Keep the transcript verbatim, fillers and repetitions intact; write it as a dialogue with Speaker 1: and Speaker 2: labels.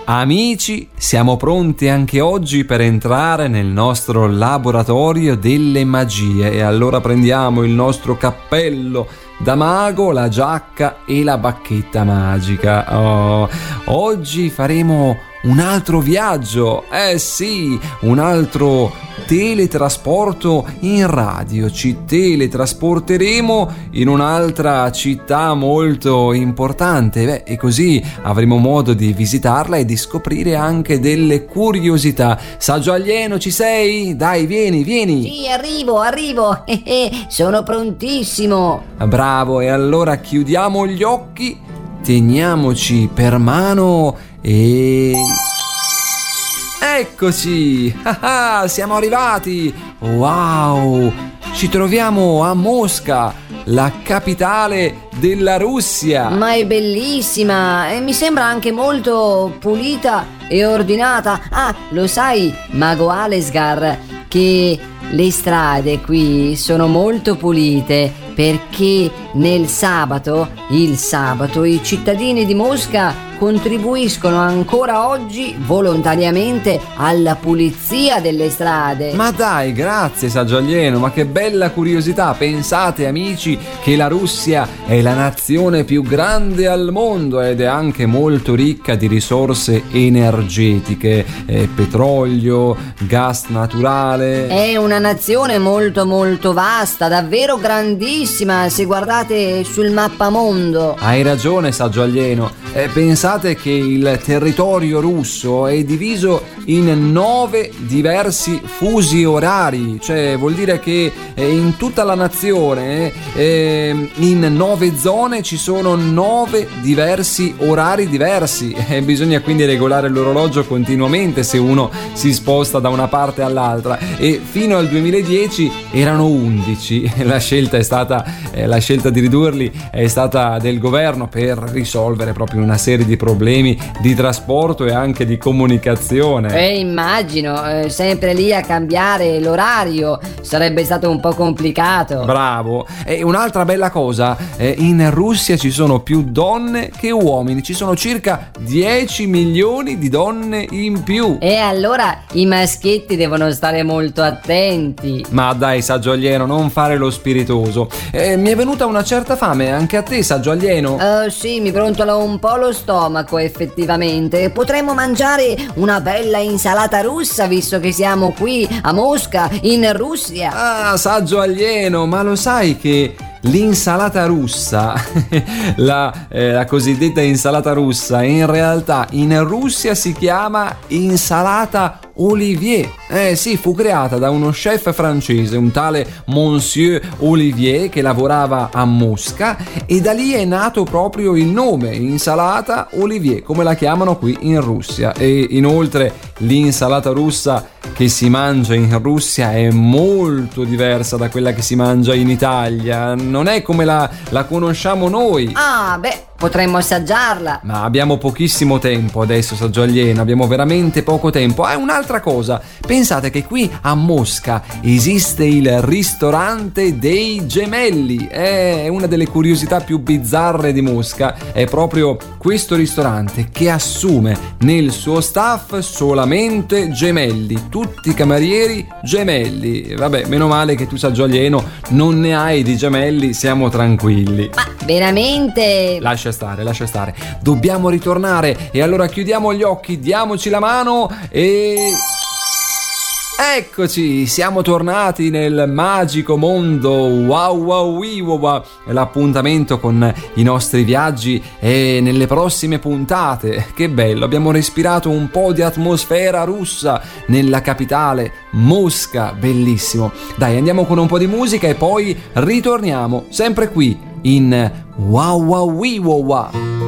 Speaker 1: Amici, siamo pronti anche oggi per entrare nel nostro laboratorio delle magie e allora prendiamo il nostro cappello da mago, la giacca e la bacchetta magica. Oh, oggi faremo un altro viaggio, eh sì, un altro teletrasporto in radio. Ci teletrasporteremo in un'altra città molto importante, beh, e così avremo modo di visitarla e di scoprire anche delle curiosità. Saggio alieno, ci sei? Dai, vieni, vieni.
Speaker 2: Sì, arrivo, arrivo, sono prontissimo.
Speaker 1: Bravo, e allora chiudiamo gli occhi, teniamoci per mano e... eccoci! Ah, siamo arrivati! Wow! Ci troviamo a Mosca, la capitale della Russia.
Speaker 2: Ma è bellissima e mi sembra anche molto pulita e ordinata. Ah, lo sai, Mago Alesgar, che le strade qui sono molto pulite perché nel sabato, il sabato, i cittadini di Mosca contribuiscono ancora oggi volontariamente alla pulizia delle strade.
Speaker 1: Ma dai, grazie Saggio alieno, ma che bella curiosità. Pensate, amici, che la Russia è la nazione più grande al mondo ed è anche molto ricca di risorse energetiche, eh, petrolio, gas naturale.
Speaker 2: È una nazione molto molto vasta, davvero grandissima, se guardate sul mappamondo.
Speaker 1: Hai ragione Saggio alieno, eh, pensate che il territorio russo è diviso in nove diversi fusi orari, cioè vuol dire che eh, in tutta la nazione eh, in nove zone ci sono nove diversi orari diversi e bisogna quindi regolare l'orologio continuamente se uno si sposta da una parte all'altra, e fino al duemiladieci erano undici. La scelta è stata eh, la scelta di ridurli è stata del governo per risolvere proprio una serie di problemi di trasporto e anche di comunicazione.
Speaker 2: E immagino, eh, sempre lì a cambiare l'orario sarebbe stato un po' complicato.
Speaker 1: Bravo. E un'altra bella cosa, eh, in Russia ci sono più donne che uomini, ci sono circa dieci milioni di donne in più.
Speaker 2: E allora i maschietti devono stare molto attenti.
Speaker 1: Ma dai Saggio alieno, non fare lo spiritoso. Eh, mi è venuta una certa fame, anche a te Saggio alieno?
Speaker 2: Uh, sì, mi brontola un po' lo stomaco effettivamente. Potremmo mangiare una bella insalata russa visto che siamo qui a Mosca, in Russia.
Speaker 1: Ah, Saggio alieno, ma lo sai che l'insalata russa, la, eh, la cosiddetta insalata russa, in realtà in Russia si chiama insalata Olivier. Eh sì, fu creata da uno chef francese, un tale Monsieur Olivier, che lavorava a Mosca, e da lì è nato proprio il nome, insalata Olivier, come la chiamano qui in Russia. E inoltre l'insalata russa che si mangia in Russia è molto diversa da quella che si mangia in Italia, non è come la, la conosciamo noi.
Speaker 2: Ah, beh, potremmo assaggiarla.
Speaker 1: Ma abbiamo pochissimo tempo adesso, Saggio alieno, abbiamo veramente poco tempo. Ah, un'altra cosa, pensate che qui a Mosca esiste il ristorante dei gemelli. È una delle curiosità più bizzarre di Mosca, è proprio questo ristorante che assume nel suo staff solamente gemelli, tutti camerieri gemelli. Vabbè, meno male che tu Saggio alieno non ne hai di gemelli, siamo tranquilli.
Speaker 2: Ma veramente?
Speaker 1: Lascia stare, lascia stare. Dobbiamo ritornare e allora chiudiamo gli occhi, diamoci la mano e... eccoci, siamo tornati nel magico mondo wow wow wow. L'appuntamento con i nostri viaggi è nelle prossime puntate. Che bello, abbiamo respirato un po' di atmosfera russa nella capitale Mosca, bellissimo. Dai, andiamo con un po' di musica e poi ritorniamo sempre qui in wow wow wow wow.